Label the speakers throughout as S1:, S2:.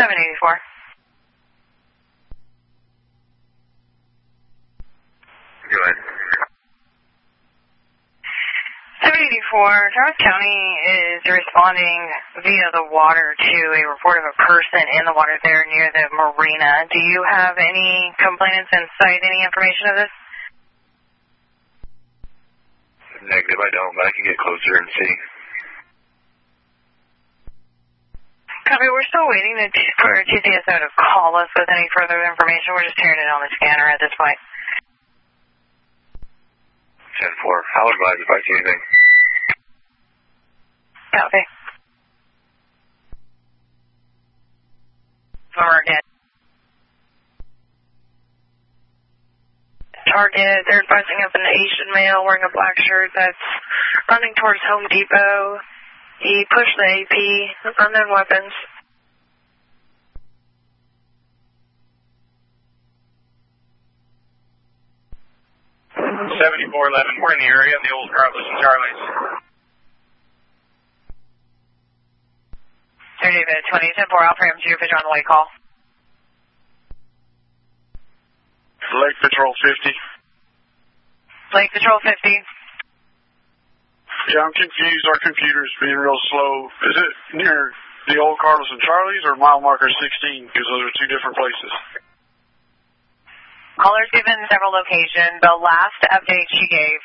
S1: 784.
S2: Go ahead.
S1: 784, Travis County is responding via the water to a report of a person in the water there near the marina. Do you have any complainants in sight, any information of this?
S2: Negative, I don't, but I can get closer and see.
S1: Copy, we're still waiting for TCSO to call us with any further information. We're just hearing it on the scanner at this point.
S2: 10-4, I'll advise if I see anything.
S1: Copy. Swimmer again. Target, they're advising of an Asian male wearing a black shirt that's running towards Home Depot. He pushed the AP, unknown weapons.
S2: 7411, we're in the area of the old Carlos and Charlie's.
S1: 20-10-4, Alpha Ram 2, Fish on the way call.
S2: Lake Patrol 50.
S1: Lake Patrol 50.
S3: Yeah, I'm confused. Our computer's being real slow. Is it near the old Carlos and Charlie's or mile marker 16? Because those are two different places.
S1: Caller's given several locations. The last update she gave.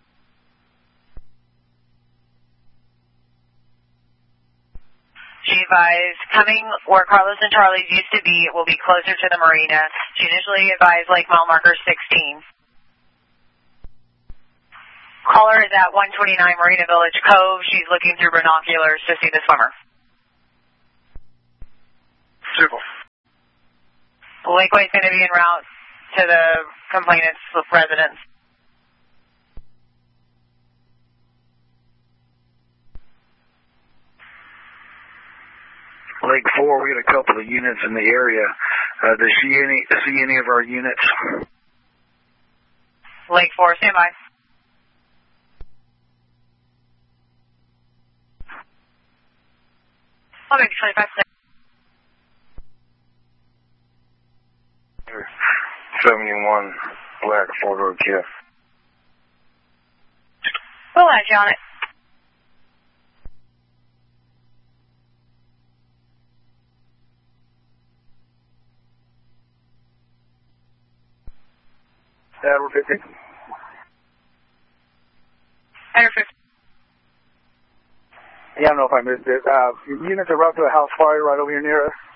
S1: She advised coming where Carlos and Charlie's used to be, it will be closer to the marina. She initially advised Lake mile marker 16. Caller is at 129 Marina Village Cove. She's looking through binoculars to see the swimmer.
S3: Super.
S1: Lakeway's going to be en route to the complainant's residence.
S4: Lake 4, we got a couple of units in the area. Does she see any of our units?
S1: Lake 4, stand by. I'll make 25 seconds.
S2: 71 Black 4-door Kia.
S1: We'll have you on it.
S4: We're 50.
S1: Header 50.
S4: Yeah, I don't know if I missed it. Units are up to a house fire right over here near us.